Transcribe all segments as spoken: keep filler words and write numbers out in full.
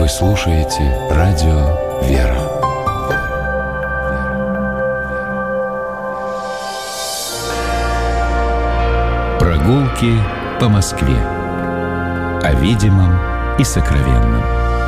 Вы слушаете радио «Вера». Прогулки по Москве. О видимом и сокровенном.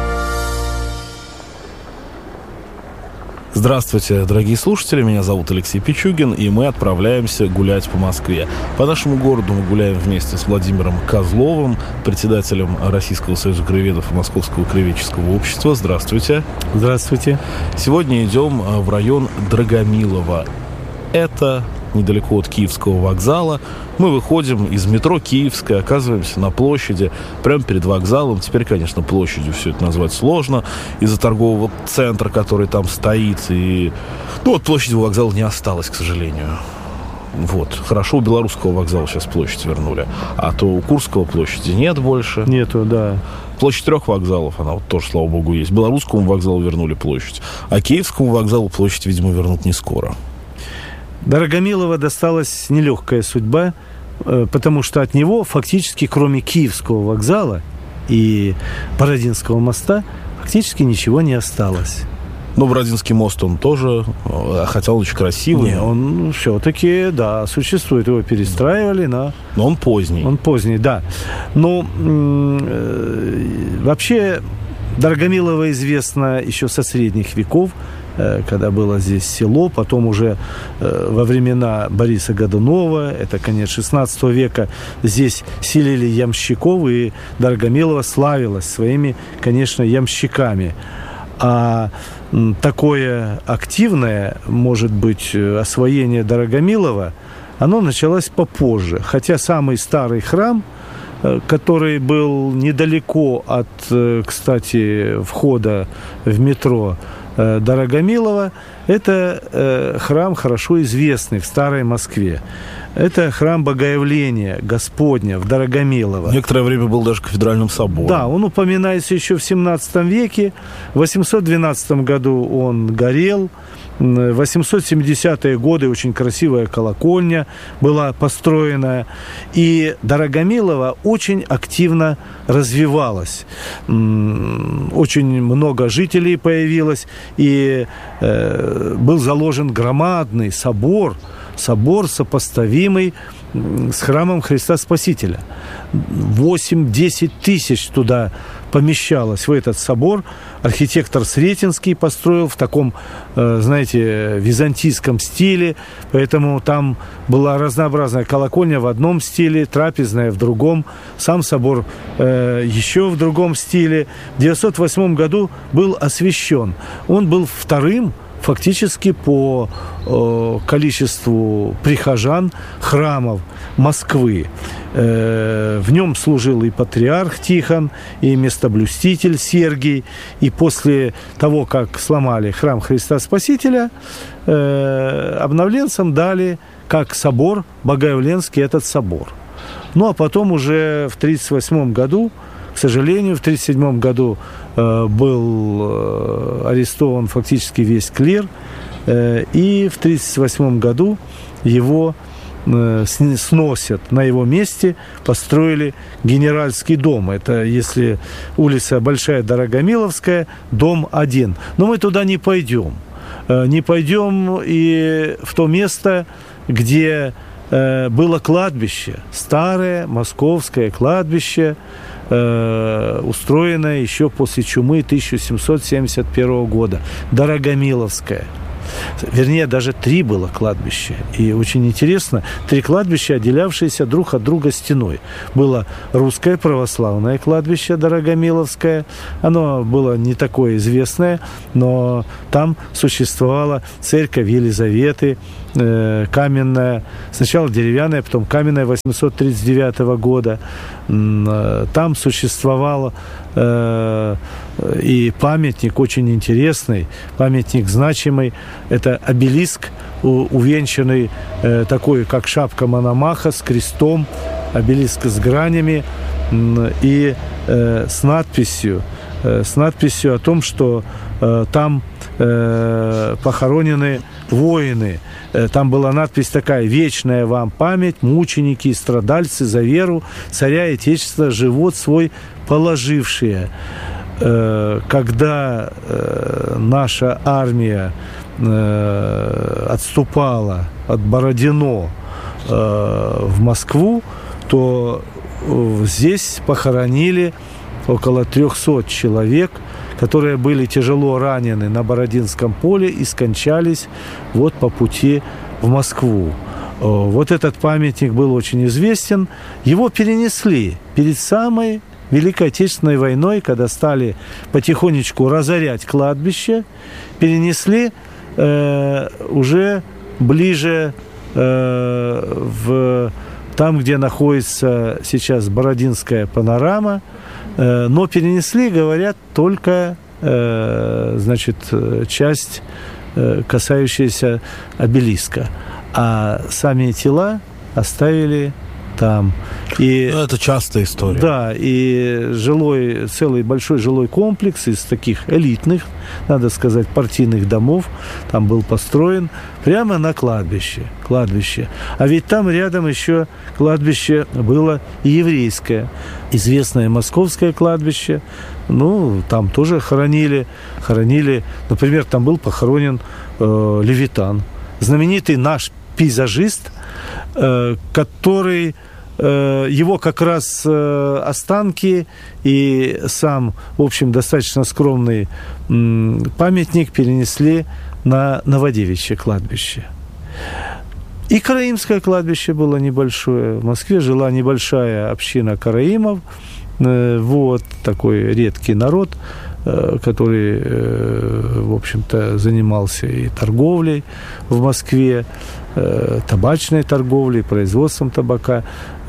Здравствуйте, дорогие слушатели, меня зовут Алексей Пичугин, и мы отправляемся гулять по Москве. По нашему городу мы гуляем вместе с Владимиром Козловым, председателем Российского союза краеведов и Московского краеведческого общества. Здравствуйте. Здравствуйте. Сегодня идем в район Драгомилово. Это недалеко от Киевского вокзала. Мы выходим из метро Киевская, оказываемся на площади, прямо перед вокзалом. Теперь, конечно, площадью все это назвать сложно из-за торгового центра, который там стоит. И... Ну, от площади вокзала не осталось, к сожалению. Вот. Хорошо, у Белорусского вокзала сейчас площадь вернули. А то у Курского площади нет больше. Нету, да. Площадь трех вокзалов, она вот тоже, слава богу, есть. Белорусскому вокзалу вернули площадь. А Киевскому вокзалу площадь, видимо, вернут не скоро. Драгомилово досталась нелегкая судьба, потому что от него фактически, кроме Киевского вокзала и Бородинского моста, фактически ничего не осталось. Но Бородинский мост, он тоже, хотя он очень красивый. Не, он все-таки, да, существует. Его перестраивали на... Но он поздний. Он поздний, да. Но э, вообще Драгомилово известно еще со средних веков, когда было здесь село, потом уже э, во времена Бориса Годунова, это конец шестнадцатого века, здесь селили ямщиков, и Драгомилово славилось своими, конечно, ямщиками. А м, такое активное, может быть, освоение Драгомилова, оно началось попозже. Хотя самый старый храм, э, который был недалеко от, э, кстати, входа в метро Драгомилово, это э, храм хорошо известный в Старой Москве. Это храм Богоявления Господня в Драгомилово. Некоторое время был даже кафедральным собором. Да, он упоминается еще в семнадцатом веке. В восемьсот двенадцатом году он горел. В восемьсот семидесятые годы очень красивая колокольня была построена. И Драгомилово очень активно развивалось. Очень много жителей появилось. И э, был заложен громадный собор, собор, сопоставимый с храмом Христа Спасителя. восемь-десять тысяч туда помещалось в этот собор. Архитектор Сретенский построил в таком, знаете, византийском стиле, поэтому там была разнообразная колокольня в одном стиле, трапезная в другом, сам собор э, еще в другом стиле. В девятьсот восьмом году был освящен. Он был вторым фактически по э, количеству прихожан храмов Москвы. Э, в нем служил и патриарх Тихон, и местоблюститель Сергий. И после того, как сломали храм Христа Спасителя, э, обновленцам дали как собор Богоявленский этот собор. Ну, а потом уже в тридцать восьмом году, к сожалению, в тридцать седьмом году э, был э, арестован фактически весь клир, э, и в тридцать восьмом году его э, сносят. На его месте построили Генеральский дом. Это, если улица Большая Драгомиловская, дом один. Но мы туда не пойдем. Э, не пойдем и в то место, где э, было кладбище, старое московское кладбище, устроенная еще после чумы тысяча семьсот семьдесят первого года, Драгомиловская. Вернее, даже три было кладбища. И очень интересно, три кладбища, отделявшиеся друг от друга стеной. Было русское православное кладбище Драгомиловское. Оно было не такое известное, но там существовала церковь Елизаветы, э, каменная, сначала деревянная, потом каменная восемьсот тридцать девятого года. Там существовало э, и памятник очень интересный, памятник значимый. Это обелиск, увенчанный э, такой, как шапка Мономаха, с крестом, обелиск с гранями и э, с надписью, э, с надписью о том, что э, там э, похоронены воины. Там была надпись такая: «Вечная вам память, мученики и страдальцы за веру, царя и отечества, живот свой положившие». когда наша армия отступала от Бородино в Москву, то здесь похоронили около трехсот человек, которые были тяжело ранены на Бородинском поле и скончались вот по пути в Москву. Вот этот памятник был очень известен. Его перенесли перед самой Великой Отечественной войной, когда стали потихонечку разорять кладбище, перенесли э, уже ближе э, в там, где находится сейчас Бородинская панорама, э, но перенесли, говорят, только э, значит, часть, э, касающаяся обелиска, а сами тела оставили там. И, ну, это частая история. Да, и жилой, целый большой жилой комплекс из таких элитных, надо сказать, партийных домов там был построен прямо на кладбище. кладбище. А ведь там рядом еще кладбище было и еврейское. Известное московское кладбище. Ну, там тоже хоронили, хоронили, например, там был похоронен э, Левитан, знаменитый наш пейзажист, э, который его как раз останки и сам, в общем, достаточно скромный памятник перенесли на Новодевичье кладбище. И Караимское кладбище было небольшое. В Москве жила небольшая община караимов. Вот такой редкий народ, который, в общем-то, занимался и торговлей в Москве, табачной торговлей, производством табака,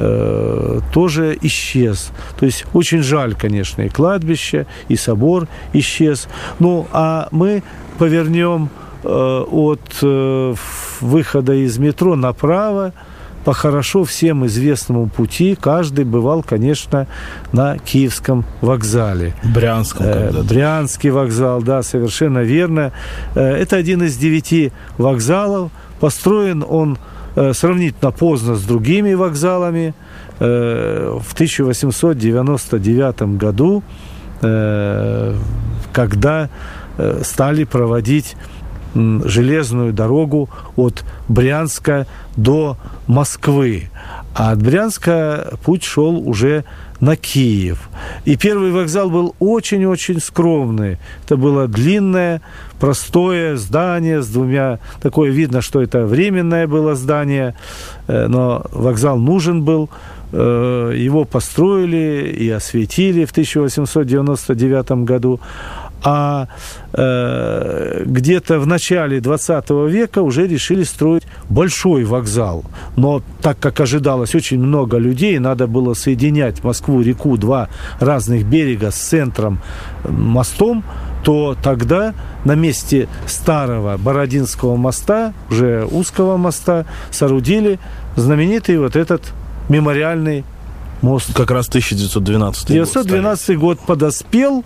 тоже исчез. То есть очень жаль, конечно, и кладбище, и собор исчез. Ну, а мы повернем от выхода из метро направо, по хорошо всем известному пути. Каждый бывал, конечно, на Киевском вокзале. Брянском. Э, Брянский вокзал, да, совершенно верно. Э, это один из девяти вокзалов. Построен он э, сравнительно поздно с другими вокзалами. Э, в тысяча восемьсот девяносто девятом году, э, когда э, стали проводить железную дорогу от Брянска до Москвы. А от Брянска путь шел уже на Киев. И первый вокзал был очень-очень скромный. Это было длинное, простое здание с двумя... Такое видно, что это временное было здание, но вокзал нужен был. Его построили и осветили в тысяча восемьсот девяносто девятом году. А э, где-то в начале двадцатого века уже решили строить большой вокзал. Но так как ожидалось очень много людей, надо было соединять Москву-реку, два разных берега с центром, мостом, то тогда на месте старого Бородинского моста, уже узкого моста, соорудили знаменитый вот этот мемориальный мост. Как раз тысяча девятьсот двенадцатый год. девятьсот двенадцатый год подоспел.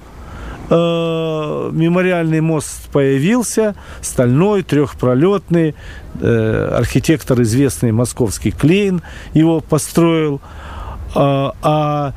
Мемориальный мост появился, стальной, трехпролетный. Архитектор известный московский Клейн его построил. А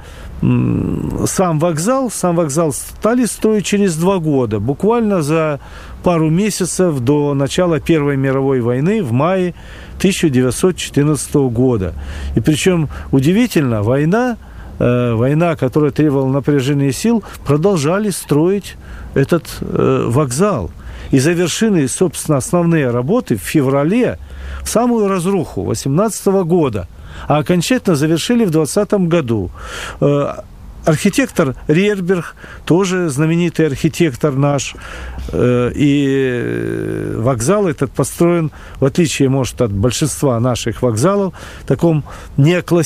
сам вокзал, сам вокзал стали строить через два года, буквально за пару месяцев до начала Первой мировой войны в мае тысяча девятьсот четырнадцатого года. И причем удивительно, война, э, война, которая требовала напряжения сил, продолжали строить этот э, вокзал. И завершены, собственно, основные работы в феврале, в самую разруху восемнадцатого года. А окончательно завершили в двадцатом году. Архитектор Рерберг, тоже знаменитый архитектор наш. И вокзал этот построен, в отличие, может, от большинства наших вокзалов, в таком неоклассическом